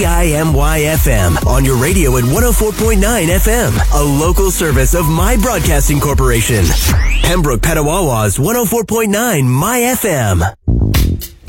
CIMY-FM on your radio at 104.9 FM, a local service of My Broadcasting Corporation. Pembroke Petawawa's 104.9 My FM.